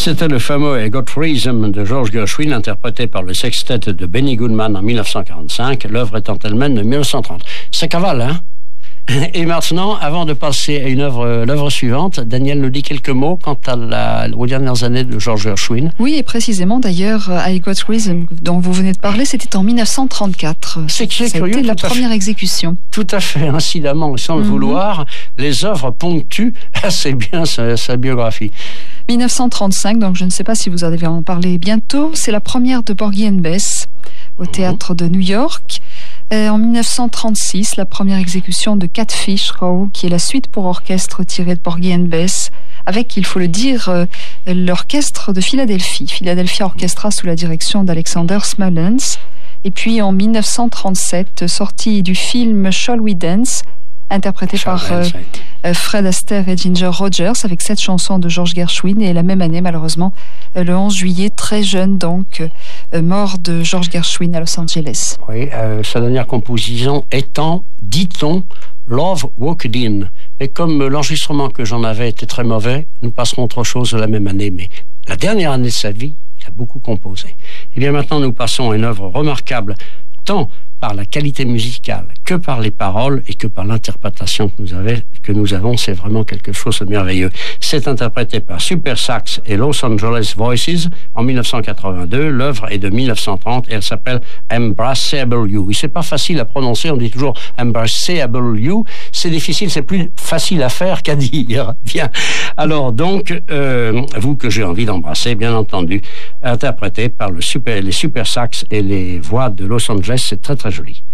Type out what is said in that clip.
C'était le fameux I Got Rhythm de George Gershwin, interprété par le sextet de Benny Goodman en 1945, l'œuvre étant elle-même de 1930. Ça cavale, hein? Et maintenant, avant de passer à l'œuvre suivante, Daniel nous dit quelques mots quant aux dernières années de George Gershwin. Oui, et précisément d'ailleurs, I Got Rhythm, dont vous venez de parler, c'était en 1934. C'est curieux. C'était la première exécution. Tout à fait, incidemment, sans le vouloir, les œuvres ponctuent assez bien sa biographie. 1935, donc je ne sais pas si vous allez en parler bientôt, c'est la première de Porgy and Bess au théâtre de New York. En 1936, la première exécution de Catfish Row, qui est la suite pour orchestre tirée de Porgy and Bess, avec, il faut le dire, l'orchestre de Philadelphie. Philadelphia Orchestra sous la direction d'Alexander Smullens. Et puis en 1937, sortie du film Shall We Dance, interprété par Fred Astaire et Ginger Rogers, avec cette chanson de George Gershwin. Et la même année, malheureusement, le 11 juillet, très jeune donc, mort de George Gershwin à Los Angeles. Oui, sa dernière composition étant, dit-on, Love Walked In. Mais comme l'enregistrement que j'en avais était très mauvais, nous passerons autre chose la même année. Mais la dernière année de sa vie, il a beaucoup composé. Et bien maintenant, nous passons à une œuvre remarquable, tant par la qualité musicale que par les paroles et que par l'interprétation que nous avons. C'est vraiment quelque chose de merveilleux. C'est interprété par Super Sax et Los Angeles Voices en 1982. L'œuvre est de 1930 et elle s'appelle Embraceable You. Et c'est pas facile à prononcer, on dit toujours Embraceable You. C'est difficile, c'est plus facile à faire qu'à dire. Bien. Alors donc, vous que j'ai envie d'embrasser, bien entendu, interprété par les Super Sax et les voix de Los Angeles, c'est très très joli.